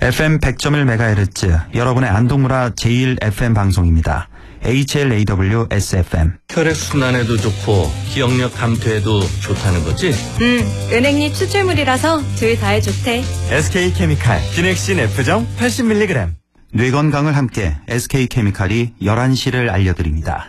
FM 100.1MHz, 여러분의 안동문화 제1FM 방송입니다. HLAW-SFM. 혈액순환에도 좋고 기억력 감퇴에도 좋다는 거지? 은행잎 추출물이라서 둘 다에 좋대. SK케미칼 기넥신 F정 80mg. 뇌 건강을 함께 SK케미칼이 11시를 알려드립니다.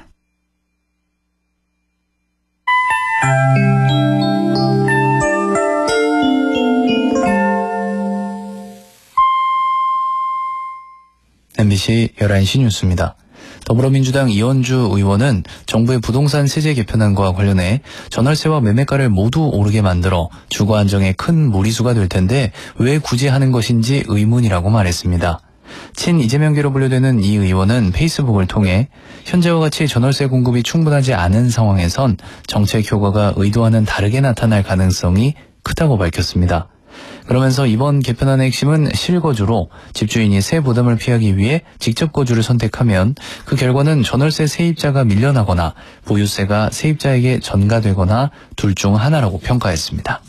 MBC 11시 뉴스입니다. 더불어민주당 이원주 의원은 정부의 부동산 세제 개편안과 관련해 전월세와 매매가를 모두 오르게 만들어 주거 안정에 큰 무리수가 될 텐데 왜 굳이 하는 것인지 의문이라고 말했습니다. 친 이재명계로 분류되는 이 의원은 페이스북을 통해 현재와 같이 전월세 공급이 충분하지 않은 상황에선 정책 효과가 의도와는 다르게 나타날 가능성이 크다고 밝혔습니다. 그러면서 이번 개편안의 핵심은 실거주로 집주인이 세 부담을 피하기 위해 직접 거주를 선택하면 그 결과는 전월세 세입자가 밀려나거나 보유세가 세입자에게 전가되거나 둘 중 하나라고 평가했습니다.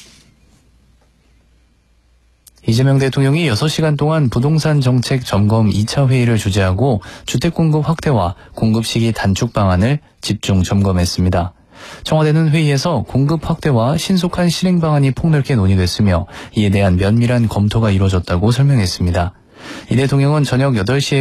이재명 대통령이 6시간 동안 부동산 정책 점검 2차 회의를 주재하고 주택 공급 확대와 공급 시기 단축 방안을 집중 점검했습니다. 청와대는 회의에서 공급 확대와 신속한 실행 방안이 폭넓게 논의됐으며 이에 대한 면밀한 검토가 이루어졌다고 설명했습니다. 이 대통령은 저녁 8시에